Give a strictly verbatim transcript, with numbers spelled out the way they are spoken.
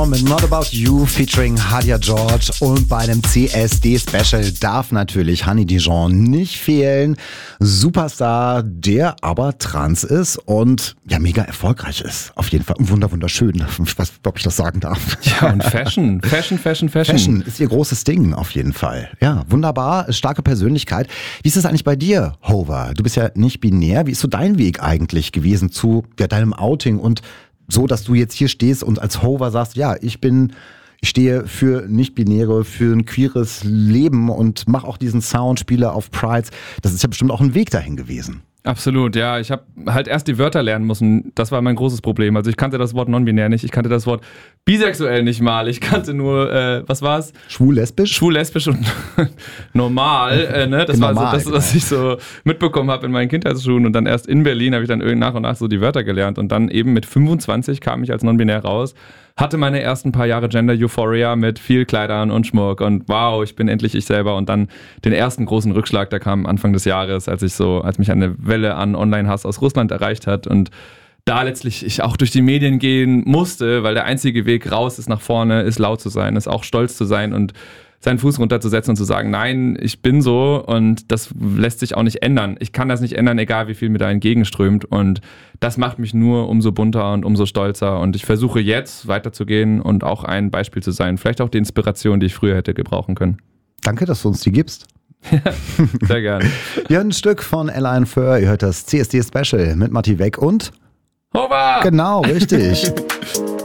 Jean mit Not About You featuring Hadia George und bei einem C S D-Special darf natürlich Honey Dijon nicht fehlen. Superstar, der aber trans ist und ja mega erfolgreich ist. Auf jeden Fall wunder wunderschön, ich weiß, ob ich das sagen darf. Ja, und Fashion, Fashion, Fashion, Fashion. Fashion ist ihr großes Ding auf jeden Fall. Ja, wunderbar, starke Persönlichkeit. Wie ist es eigentlich bei dir, Hover? Du bist ja nicht binär. Wie ist so dein Weg eigentlich gewesen zu ja, deinem Outing und so, dass du jetzt hier stehst und als Hover sagst, ja, ich bin, ich stehe für Nicht-Binäre, für ein queeres Leben und mache auch diesen Sound, spiele auf Prides. Das ist ja bestimmt auch ein Weg dahin gewesen. Absolut, ja. Ich habe halt erst die Wörter lernen müssen. Das war mein großes Problem. Also ich kannte das Wort non-binär nicht. Ich kannte das Wort bisexuell nicht mal. Ich kannte nur, äh, was war es? Schwul-lesbisch? Schwul-lesbisch und normal. Äh, ne? Das normal, war so das, was ich so mitbekommen habe in meinen Kindheitsschulen. Und dann erst in Berlin habe ich dann nach und nach so die Wörter gelernt. Und dann eben mit fünfundzwanzig kam ich als non-binär raus. Hatte meine ersten paar Jahre Gender-Euphoria mit viel Kleidern und Schmuck und wow, ich bin endlich ich selber. Und dann den ersten großen Rückschlag, der kam Anfang des Jahres, als ich so, als mich eine Welle an Online-Hass aus Russland erreicht hat und da letztlich ich auch durch die Medien gehen musste, weil der einzige Weg raus ist nach vorne, ist laut zu sein, ist auch stolz zu sein und seinen Fuß runterzusetzen und zu sagen, nein, ich bin so und das lässt sich auch nicht ändern. Ich kann das nicht ändern, egal wie viel mir da entgegenströmt und das macht mich nur umso bunter und umso stolzer und ich versuche jetzt weiterzugehen und auch ein Beispiel zu sein. Vielleicht auch die Inspiration, die ich früher hätte gebrauchen können. Danke, dass du uns die gibst. Sehr gerne. Ja, ein Stück von Alain Föhr. Ihr hört das C S D Special mit Matti Weck und Hover! Genau, richtig.